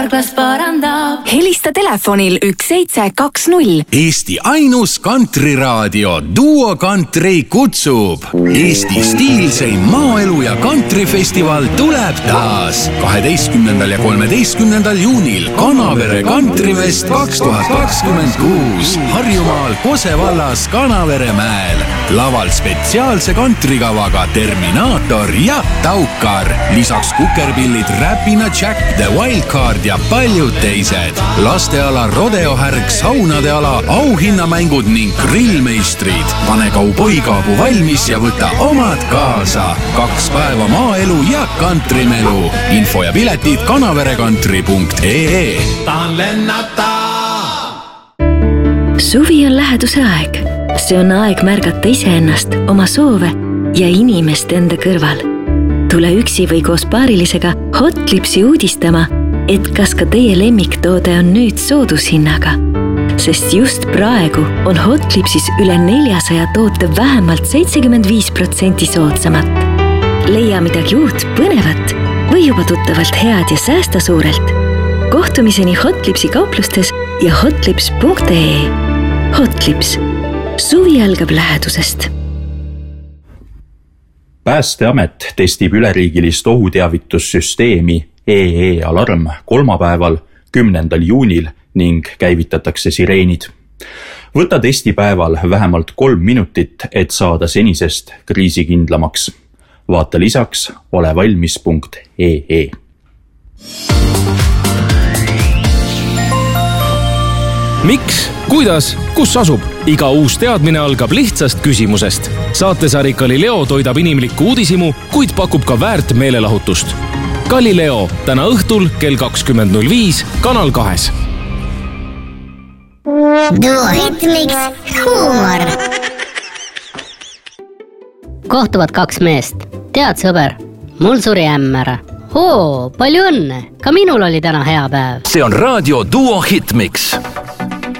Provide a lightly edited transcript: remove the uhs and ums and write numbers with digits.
Helista telefonil 1720. Eesti ainus kantriraadio Duo Country kutsub. Eesti stiilseim maaelu ja kantrifestival tuleb taas 12. ja 13. juunil Kanavere Kantrifest 2026 Harjumaal Kose vallas Kanaveremäel. Laval spetsiaalse kantrikavaga Terminaator ja Taukar. Lisaks kukerpillid Räpina Jack, The Wildcard ja paljud teised. Lasteala, rodeohärg, saunade ala, auhinnamängud ning grillmeistrid. Pane kauboikaabu valmis ja võta omad kaasa. 2 päeva maaelu ja kantrimelu. Info ja piletid kanaverekantri.ee. Tahan lennata! Suvi on läheduse aeg. See on aeg märgata iseennast, oma soove ja inimest enda kõrval. Tule üksi või koos paarilisega Hotlipsi uudistama, et kas ka teie lemmiktoode on nüüd soodushinnaga. Sest just praegu on Hotlipsis üle 400 toote vähemalt 75% soodsamat. Leia midagi uut, põnevat või juba tuttavalt head ja säästa suurelt. Kohtumiseni Hotlipsi kauplustes ja hotlips.ee. Hotlips. Suvi algab lähedusest. Päästeamet testib üleriigilist ohuteavitussüsteemi EE-alarm kolmapäeval 10. juunil ning käivitatakse sireenid. Võta testipäeval vähemalt 3 minutit, et saada senisest kriisikindlamaks. Vaata lisaks olevalmis.ee. Miks, kuidas, kus asub? Iga uus teadmine algab lihtsast küsimusest. Saatesari Galileo toidab inimlikku uudisimu, kuid pakub ka väärt meelelahutust. Galileo täna õhtul kell 20.05 Kanal 2. Duo Hitmix huumor. Kohtuvad 2 meest. Tead, sõber, mul suri ämmer. Oo, palju õnne. Ka minul oli täna hea päev. See on raadio Duo Hitmix.